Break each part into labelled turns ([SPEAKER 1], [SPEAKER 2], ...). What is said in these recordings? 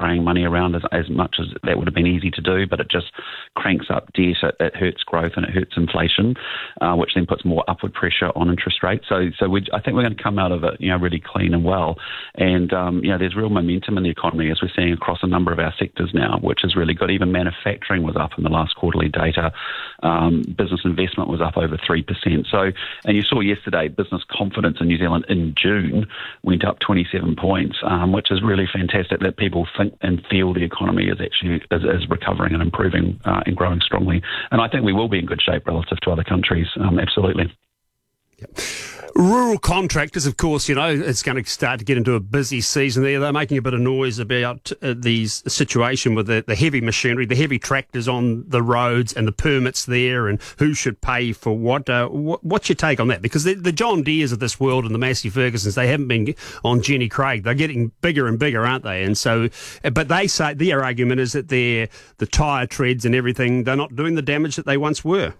[SPEAKER 1] spraying money around as much as that would have been easy to do, but it just cranks up debt, it hurts growth and it hurts inflation, which then puts more upward pressure on interest rates. So I think we're going to come out of it, really clean and well. And, there's real momentum in the economy, as we're seeing across a number of our sectors now, which is really good. Even manufacturing was up in the last quarterly data. Business investment was up over 3%. So, and you saw yesterday business confidence in New Zealand in June went up 27 points, which is really fantastic that people think and feel the economy is actually is recovering and improving and growing strongly. And I think we will be in good shape relative to other countries, absolutely.
[SPEAKER 2] Yep. Rural contractors, of course, it's going to start to get into a busy season there. They're making a bit of noise about the situation with the heavy machinery, the heavy tractors on the roads and the permits there and who should pay for what. What's your take on that? Because the John Deeres of this world and the Massey Fergusons, they haven't been on Jenny Craig. They're getting bigger and bigger, aren't they? And so, but they say their argument is that the tyre treads and everything, they're not doing the damage that they once were.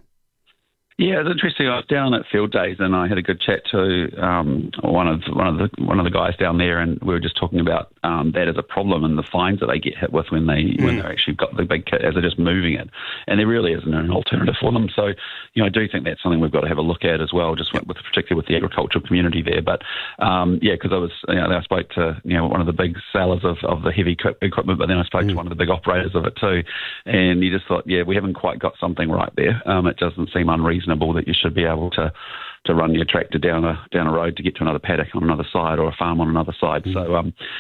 [SPEAKER 1] Yeah, it's interesting. I was down at Field Days and I had a good chat to one of the guys down there, and we were just talking about that as a problem and the fines that they get hit with when they're actually got the big kit as they're just moving it, and there really isn't an alternative for them. So, I do think that's something we've got to have a look at as well, just particularly with the agricultural community there. But because I was, I spoke to one of the big sellers of the heavy equipment, but then I spoke to one of the big operators of it too, and you just thought, we haven't quite got something right there. It doesn't seem unreasonable that you should be able to run your tractor down a road to get to another paddock on another side or a farm on another side. So,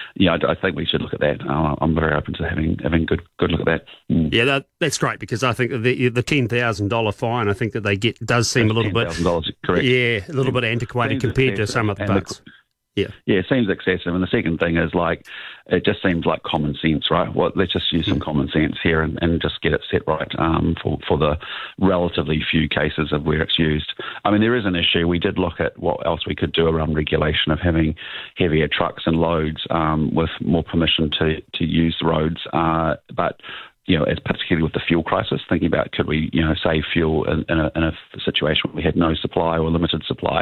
[SPEAKER 1] I think we should look at that. I'm very open to having good look at that.
[SPEAKER 2] Yeah, that's great, because I think the $10,000 fine I think that they get does seem a little bit
[SPEAKER 1] $10,000, correct?
[SPEAKER 2] Yeah, a little bit antiquated compared to some other parts. Yeah, it
[SPEAKER 1] seems excessive. And the second thing is, it just seems like common sense, right? Well, let's just use some common sense here and just get it set right for the relatively few cases of where it's used. I mean, there is an issue. We did look at what else we could do around regulation of having heavier trucks and loads with more permission to use the roads, but as particularly with the fuel crisis, thinking about could we, save fuel in a situation where we had no supply or limited supply.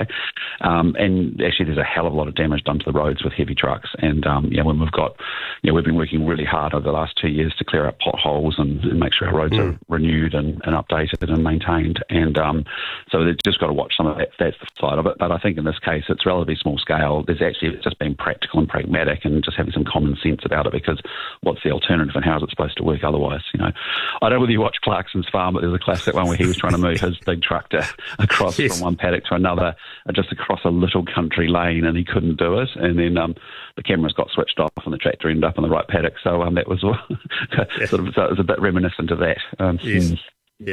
[SPEAKER 1] And actually there's a hell of a lot of damage done to the roads with heavy trucks. And, when we've got, we've been working really hard over the last 2 years to clear up potholes and make sure our roads are renewed and updated and maintained. And so they've just got to watch some of that. That's the side of it. But I think in this case, it's relatively small scale. There's actually just being practical and pragmatic and just having some common sense about it, because what's the alternative and how is it supposed to work otherwise? I don't know whether you watch Clarkson's Farm, but there's a classic one where he was trying to move his big tractor across from one paddock to another, just across a little country lane, and he couldn't do it. And then the cameras got switched off and the tractor ended up on the right paddock. So that was so it was a bit reminiscent of that.
[SPEAKER 2] Yes. Yeah,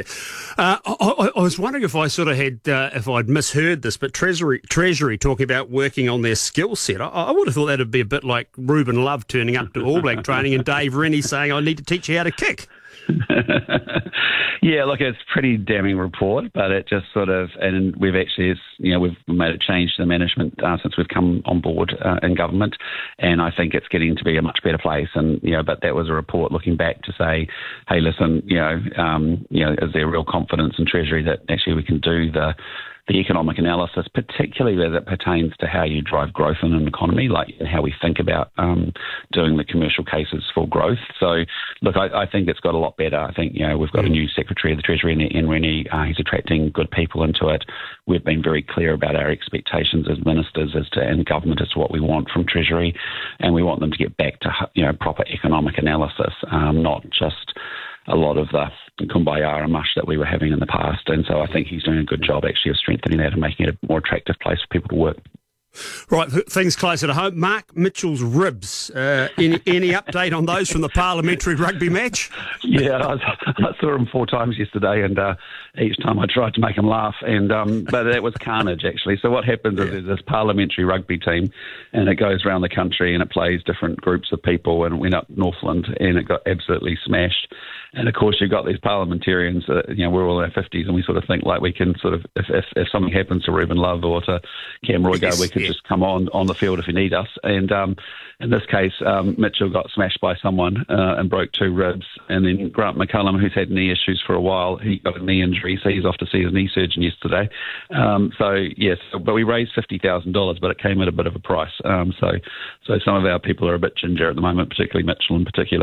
[SPEAKER 2] I was wondering if I sort of had, if I'd misheard this, but Treasury talking about working on their skill set. I would have thought that'd be a bit like Ruben Love turning up to All Black training and Dave Rennie saying, "I need to teach you how to kick."
[SPEAKER 1] Yeah, look, it's a pretty damning report, but it just sort of, and we've actually, we've made a change to the management since we've come on board in government, and I think it's getting to be a much better place. And but that was a report looking back to say, hey, listen, is there real confidence in Treasury that actually we can do the economic analysis, particularly as it pertains to how you drive growth in an economy, like how we think about doing the commercial cases for growth. So, look, I think it's got a lot better. I think, we've got a new Secretary of the Treasury, Ian Rennie. He's attracting good people into it. We've been very clear about our expectations as ministers and government as to what we want from Treasury, and we want them to get back to, proper economic analysis, not just a lot of the kumbaya and mush that we were having in the past. And so I think he's doing a good job actually of strengthening that and making it a more attractive place for people to work.
[SPEAKER 2] Right, things closer to home. Mark Mitchell's ribs. Any update on those from the parliamentary rugby match?
[SPEAKER 1] Yeah, I saw him 4 times yesterday, and each time I tried to make him laugh, and but that was carnage actually. So what happens is there's this parliamentary rugby team, and it goes around the country and it plays different groups of people, and it went up Northland and it got absolutely smashed. And of course, you've got these parliamentarians, we're all in our 50s, and we sort of think like we can sort of, if something happens to Ruben Love or to Cam Roygo, we could just come on the field if you need us. And in this case, Mitchell got smashed by someone and broke 2 ribs. And then Grant McCullum, who's had knee issues for a while, he got a knee injury, so he's off to see his knee surgeon yesterday. But we raised $50,000, but it came at a bit of a price. So some of our people are a bit ginger at the moment, particularly Mitchell in particular.